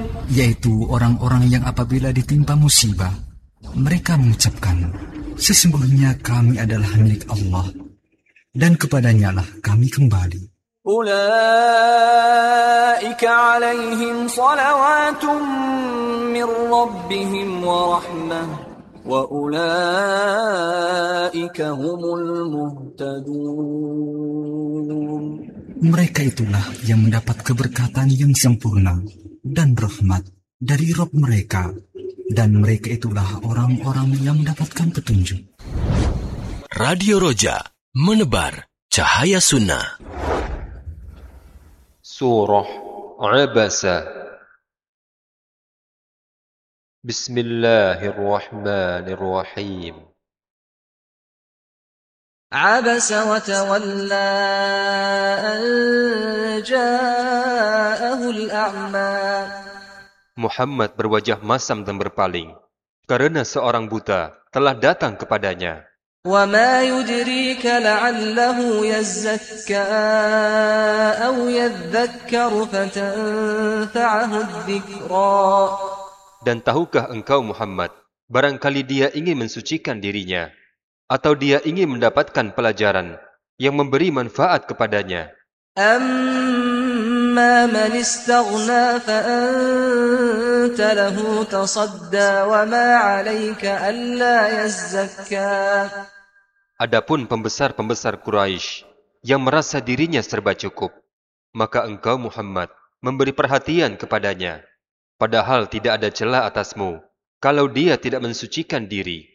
yaitu orang-orang yang apabila ditimpa musibah, mereka mengucapkan, sesungguhnya kami adalah milik Allah, dan kepadanya lah kami kembali. Ulaika alaihim salawatun min rabbihim wa rahmah, wa ulaika humul muhtadun. Mereka itulah yang mendapat keberkatan yang sempurna dan rahmat dari Rabb mereka, dan mereka itulah orang-orang yang mendapatkan petunjuk. Radio Roja, menebar cahaya sunnah. Surah Abasa. Bismillahirrahmanirrahim. عبس وتولى أن جاءه الأعمى. Muhammad berwajah masam dan berpaling karena seorang buta telah datang kepadanya. وما يدريك لعله يزكى أو يذكر فتنفعه الذكرى. Dan tahukah engkau Muhammad, barangkali dia ingin mensucikan dirinya, atau dia ingin mendapatkan pelajaran yang memberi manfaat kepadanya. أما من استغنى فأنت له تصدى وما عليك ألا يزكى. Adapun pembesar-pembesar Quraisy yang merasa dirinya serba cukup, maka engkau Muhammad memberi perhatian kepadanya, padahal tidak ada celah atasmu kalau dia tidak mensucikan diri.